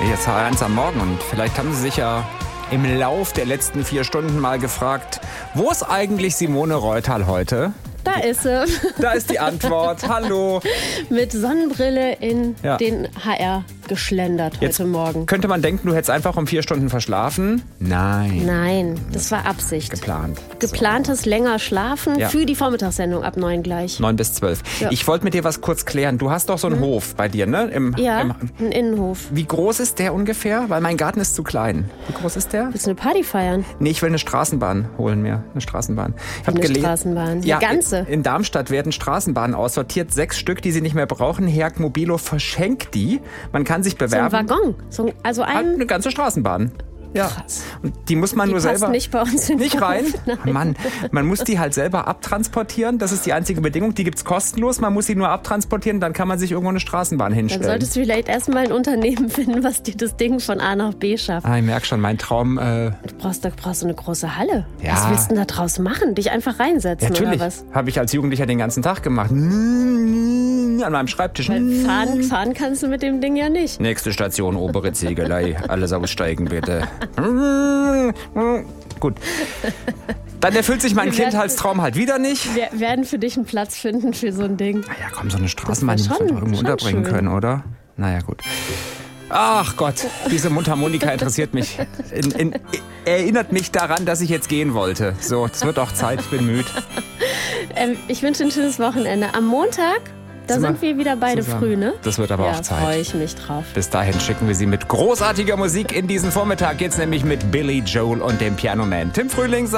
Jetzt H1 am Morgen und vielleicht haben Sie sich ja im Lauf der letzten 4 Stunden mal gefragt, wo ist eigentlich Simone Reutal heute? Da ist sie. Da ist die Antwort. Hallo. Mit Sonnenbrille in den HR geschlendert Jetzt heute Morgen. Könnte man denken, du hättest einfach um 4 Stunden verschlafen? Nein. Nein, das war Absicht. Geplant. Geplantes länger Schlafen für die Vormittagssendung ab 9 gleich. 9 bis 12. Ja. Ich wollte mit dir was kurz klären. Du hast doch so einen Hof bei dir, ne? Einen Innenhof. Wie groß ist der ungefähr? Weil mein Garten ist zu klein. Wie groß ist der? Willst du eine Party feiern? Nee, ich will eine Straßenbahn holen mir. Eine Straßenbahn. Straßenbahn? Ja, eine ganze? In Darmstadt werden Straßenbahnen aussortiert. 6 Stück, die sie nicht mehr brauchen. Herk Mobilo verschenkt die. Man kann sich bewerben. So ein Waggon? Eine ganze Straßenbahn. Ja. Krass. Und die muss man die nur passt selber nicht bei uns in nicht rein. Nein. Mann, man muss die halt selber abtransportieren. Das ist die einzige Bedingung. Die gibt's kostenlos. Man muss sie nur abtransportieren. Dann kann man sich irgendwo eine Straßenbahn hinstellen. Dann solltest du vielleicht erstmal ein Unternehmen finden, was dir das Ding von A nach B schafft. Ich merke schon, mein Traum. Du brauchst eine große Halle. Ja. Was willst du denn da draus machen? Dich einfach reinsetzen Natürlich. oder was? Habe ich als Jugendlicher den ganzen Tag gemacht. An meinem Schreibtisch. Weil fahren kannst du mit dem Ding ja nicht. Nächste Station, obere Ziegelei. Alles aussteigen, bitte. Gut. Dann erfüllt sich mein Kindheitstraum halt wieder nicht. Wir werden für dich einen Platz finden für so ein Ding. Naja, komm, so eine Straßenbahn, die muss man doch irgendwo unterbringen können, oder? Naja, gut. Ach Gott, diese Mundharmonika interessiert mich. Erinnert mich daran, dass ich jetzt gehen wollte. So, es wird auch Zeit, ich bin müde. Ich wünsche ein schönes Wochenende. Am Montag, da sind wir wieder beide früh, ne? Das wird aber auch Zeit. Da freue ich mich drauf. Bis dahin schicken wir Sie mit großartiger Musik in diesen Vormittag. Jetzt nämlich mit Billy Joel und dem Piano Man. Tim Frühlings.